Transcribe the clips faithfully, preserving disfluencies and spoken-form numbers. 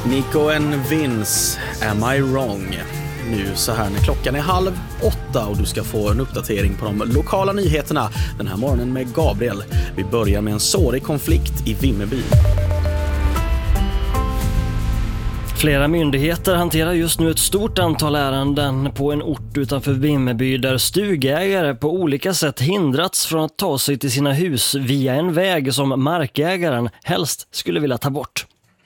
Nico and Vince, Am I Wrong? Nu så här när klockan är halv åtta och du ska få en uppdatering på de lokala nyheterna den här morgonen med Gabriel. Vi börjar med en sårig konflikt i Vimmerby. Flera myndigheter hanterar just nu ett stort antal ärenden på en ort utanför Vimmerby där stugägare på olika sätt hindrats från att ta sig till sina hus via en väg som markägaren helst skulle vilja ta bort.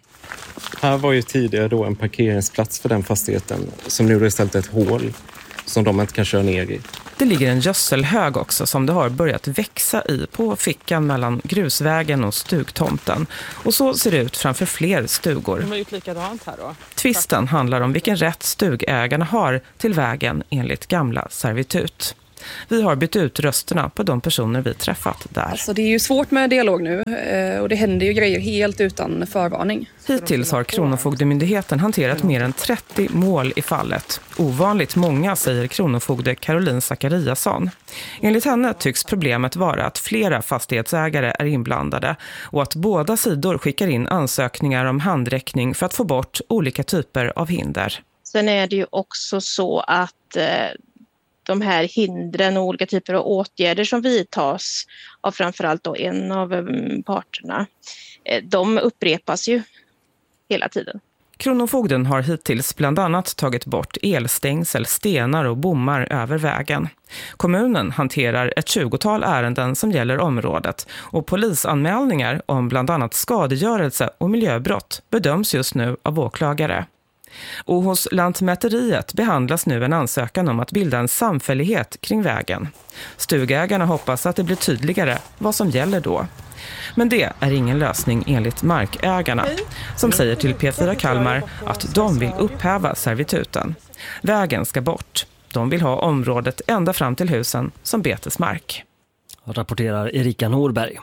Här var ju tidigare då en parkeringsplats för den fastigheten som nu är istället ett hål som de inte kan köra ner i. Det ligger en gödselhög också som det har börjat växa i på fickan mellan grusvägen och stugtomten. Och så ser det ut framför fler stugor. De har gjort likadant här då. Tvisten handlar om vilken rätt stugägarna har till vägen enligt gamla servitut. Vi har bytt ut rösterna på de personer vi träffat där. Alltså det är ju svårt med dialog nu och det händer ju grejer helt utan förvarning. Hittills har Kronofogdemyndigheten hanterat mer än trettio mål i fallet. Ovanligt många, säger kronofogde Caroline Zachariasson. Enligt henne tycks problemet vara att flera fastighetsägare är inblandade och att båda sidor skickar in ansökningar om handräckning för att få bort olika typer av hinder. Sen är det ju också så att eh, de här hindren och olika typer av åtgärder som vidtas av framförallt då en av parterna, de upprepas ju hela tiden. Kronofogden har hittills bland annat tagit bort elstängsel, stenar och bommar över vägen. Kommunen hanterar ett tjugotal ärenden som gäller området och polisanmälningar om bland annat skadegörelse och miljöbrott bedöms just nu av åklagare. Och hos Lantmäteriet behandlas nu en ansökan om att bilda en samfällighet kring vägen. Stugägarna hoppas att det blir tydligare vad som gäller då. Men det är ingen lösning enligt markägarna som säger till P fyra Kalmar att de vill upphäva servituten. Vägen ska bort. De vill ha området ända fram till husen som betesmark. Rapporterar Erika Norberg.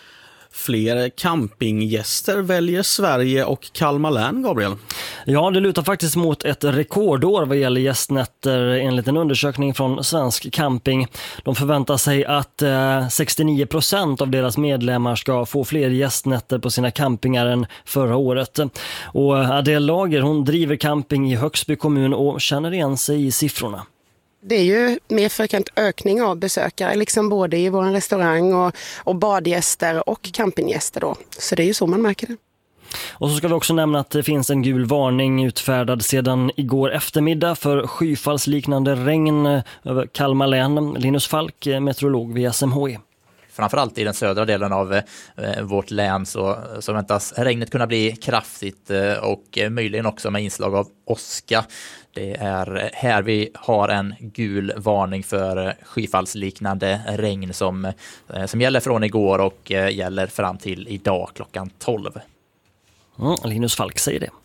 Fler campinggäster väljer Sverige och Kalmar län, Gabriel. Ja, det lutar faktiskt mot ett rekordår vad gäller gästnätter enligt en undersökning från Svensk Camping. De förväntar sig att eh, sextionio procent av deras medlemmar ska få fler gästnätter på sina campingar än förra året. Och Adele Lager, hon driver camping i Högsby kommun och känner igen sig i siffrorna. Det är ju mer frekvent ökning av besökare, liksom både i vår restaurang och, och badgäster och campinggäster då. Så det är ju så man märker det. Och så ska vi också nämna att det finns en gul varning utfärdad sedan igår eftermiddag för skyfallsliknande regn över Kalmar län. Linus Falk, meteorolog vid S M H I. Framförallt i den södra delen av eh, vårt län så, så väntas regnet kunna bli kraftigt eh, och eh, möjligen också med inslag av åska. Det är här vi har en gul varning för skyfallsliknande regn som, eh, som gäller från igår och eh, gäller fram till idag klockan tolv. Mm, Linus Falk säger det.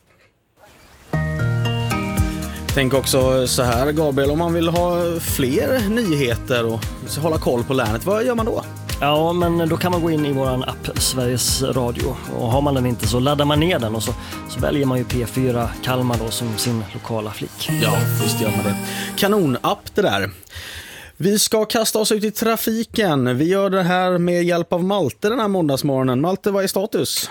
Tänk också så här, Gabriel, om man vill ha fler nyheter och hålla koll på länet, vad gör man då? Ja, men då kan man gå in i våran app Sveriges Radio och har man den inte så laddar man ner den och så, så väljer man ju P fyra Kalmar då som sin lokala flick. Ja, visst gör man det. Kanonapp det där. Vi ska kasta oss ut i trafiken. Vi gör det här med hjälp av Malte den här måndagsmorgonen. Malte, vad är status?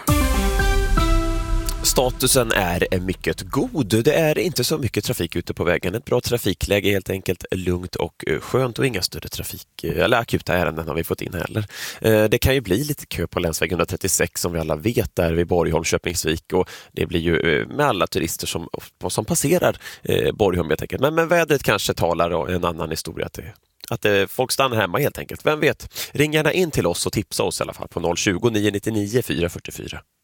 Statusen är mycket god. Det är inte så mycket trafik ute på vägen. Ett bra trafikläge, helt enkelt lugnt och skönt och inga större trafik eller akuta ärenden har vi fått in heller. Det kan ju bli lite kö på länsväg ett trettiosex som vi alla vet där vid Borgholm, Köpingsvik, och det blir ju med alla turister som, som passerar Borgholm helt enkelt. Men, men vädret kanske talar en annan historia att det Att eh, folk stannar hemma helt enkelt. Vem vet? Ring gärna in till oss och tipsa oss i alla fall på noll tjugo, nio nio nio, fyra fyra fyra.